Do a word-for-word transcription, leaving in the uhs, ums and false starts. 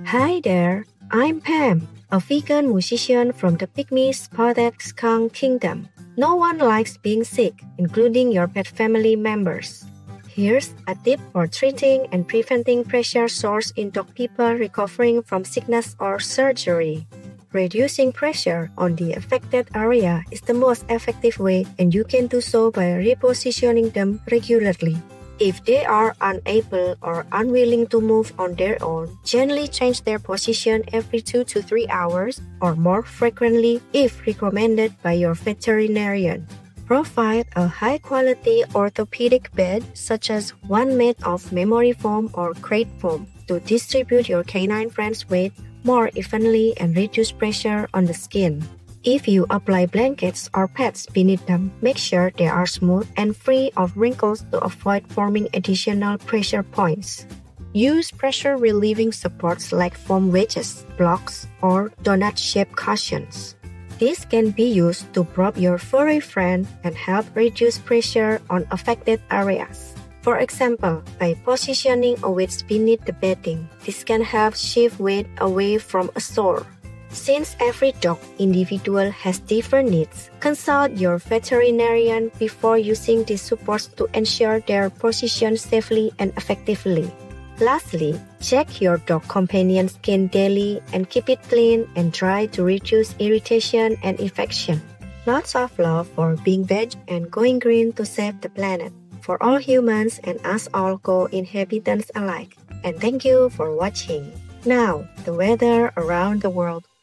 Hi there, I'm Pam, a vegan musician from the pygmy spotted skunk kingdom. No one likes being sick, including your pet family members. Here's a tip for treating and preventing pressure sores in dog people recovering from sickness or surgery. Reducing pressure on the affected area is the most effective way, and you can do so by repositioning them regularly. If they are unable or unwilling to move on their own, gently change their position every two to three hours or more frequently if recommended by your veterinarian. Provide a high-quality orthopedic bed such as one made of memory foam or crate foam to distribute your canine friend's weight more evenly and reduce pressure on the skin. If you apply blankets or pads beneath them, make sure they are smooth and free of wrinkles to avoid forming additional pressure points. Use pressure-relieving supports like foam wedges, blocks, or donut-shaped cushions. This can be used to prop your furry friend and help reduce pressure on affected areas. For example, by positioning a wedge beneath the bedding, this can help shift weight away from a sore. Since every dog individual has different needs, consult your veterinarian before using these supports to ensure they're positioned safely and effectively. Lastly, check your dog companion's skin daily and keep it clean and dry to reduce irritation and infection. Lots of love for being veg and going green to save the planet, for all humans and us all co-inhabitants alike. And thank you for watching. Now, the weather around the world.